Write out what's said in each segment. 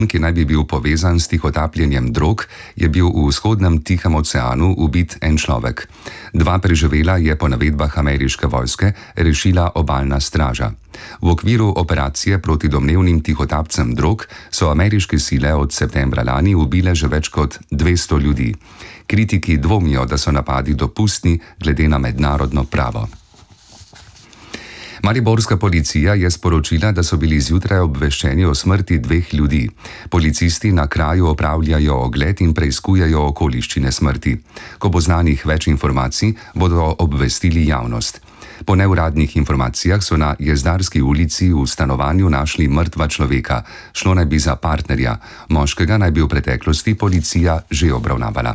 ki naj bi bil povezan s tihotapljenjem drog, je bil v vzhodnem Tihem oceanu ubit en človek. 2 preživela je po navedbah ameriške vojske rešila obalna straža. V okviru operacije proti domnevnim tihotapcem drog so ameriške sile od septembra lani ubile že več kot 200 ljudi. Kritiki dvomijo, da so napadi dopustni glede na mednarodno pravo. Mariborska policija je sporočila, da so bili zjutraj obveščeni o smrti 2 ljudi. Policisti na kraju opravljajo ogled in preiskujejo okoliščine smrti. Ko bo znanih več informacij, bodo obvestili javnost. Po neuradnih informacijah so na Jezdarski ulici v stanovanju našli mrtva človeka. Šlo naj bi za partnerja. Moškega naj bi v preteklosti policija že obravnavala.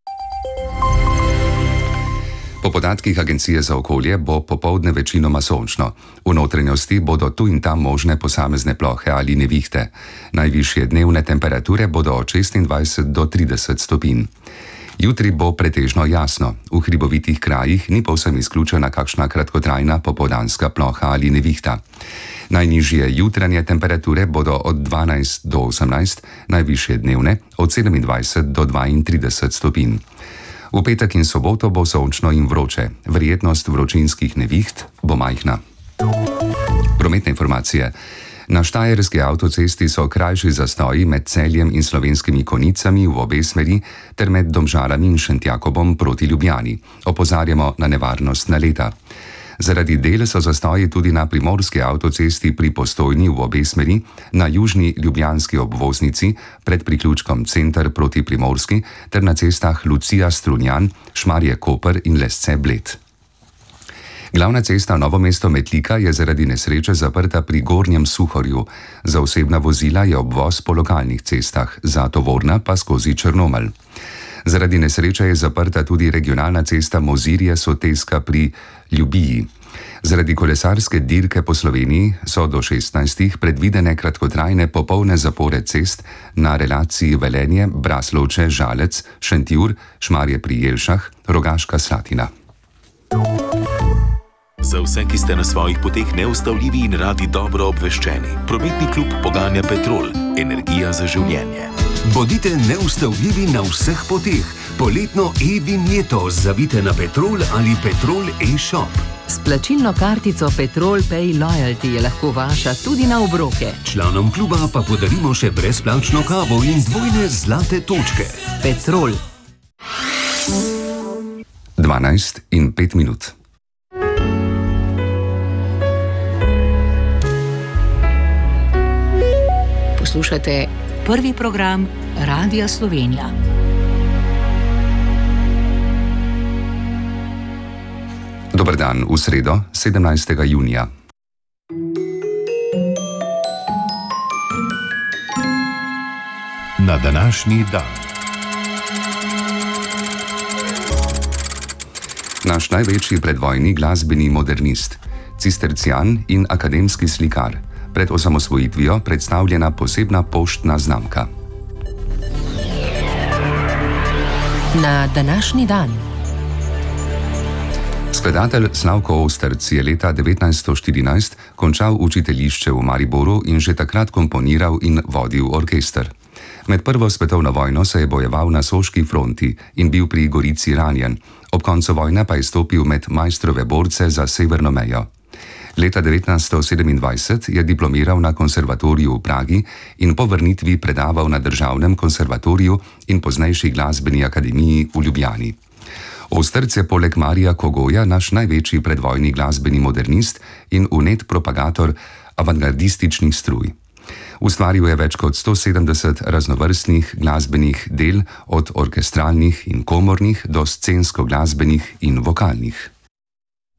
Po podatkih Agencije za okolje bo popoldne večinoma sončno. V notranjosti bodo tu in tam možne posamezne plohe ali nevihte. Najvišje dnevne temperature bodo od 26 do 30 stopinj. Jutri bo pretežno jasno. V hribovitih krajih ni povsem izključena kakšna kratkotrajna popoldanska ploha ali nevihta. Najnižje jutranje temperature bodo od 12 do 18, najvišje dnevne od 27 do 32 stopinj. V petek in soboto bo sončno in vroče. Verjetnost vročinskih neviht bo majhna. Prometne informacije. Na štajerski avtocesti so krajši zastoji med Celjem in Slovenskimi Konjicami v obe smeri ter med Domžalami in Šentjakobom proti Ljubljani. Opozarjamo na nevarnost naleta. Zaradi del so zastoji tudi na primorski avtocesti pri Postojni v obe smeri, na južni ljubljanski obvoznici pred priključkom Center proti Primorski ter na cestah Lucija-Strunjan, Šmarje-Koper in Lesce-Bled. Glavna cesta Novo mesto-Metlika je zaradi nesreče zaprta pri Gornjem Suhorju. Za osebna vozila je obvoz po lokalnih cestah, za tovorna pa skozi Črnomelj. Zaradi nesreče je zaprta tudi regionalna cesta Mozirje-Soteska pri Ljubiji. Zaradi kolesarske dirke po Sloveniji so do 16 predvidene kratkotrajne popolne zapore cest na relaciji Velenje, Braslovče, Žalec, Šentjur, Šmarje pri Jelšah, Rogaška Slatina. Za vse, ki ste na svojih poteh neustavljivi in radi dobro obveščeni, prometni klub poganja Petrol, energija za življenje. Bodite neustavljivi na vseh poteh. Poletno e-vinjeto zavite na Petrol ali Petrol e-shop. S plačilno kartico Petrol Pay Loyalty je lahko vaša tudi na obroke. Članom kluba pa podarimo še brezplačno kavo in 2 zlate točke. Petrol. 12:05. Poslušate prvi program Radia Slovenija. Dober dan, v sredo, 17. junija. Na današnji dan. Naš največji predvojni glasbeni modernist, cistercijan in akademski slikar. Pred osamosvojitvijo predstavljena posebna poštna znamka. Na današnji dan. Skladatelj Slavko Osterc je leta 1914 končal učiteljišče v Mariboru in že takrat komponiral in vodil orkester. Med prvo svetovno vojno se je bojeval na Soški fronti in bil pri Gorici ranjen. Ob koncu vojne pa je stopil med Maistrove borce za severno mejo. Leta 1927 je diplomiral na konservatoriju v Pragi in po vrnitvi predaval na Državnem konservatoriju in poznejši glasbeni akademiji v Ljubljani. Osterc je poleg Marija Kogoja naš največji predvojni glasbeni modernist in vnet propagator avantgardističnih struj. Ustvaril je več kot 170 raznovrstnih glasbenih del, od orkestralnih in komornih do scensko-glasbenih in vokalnih.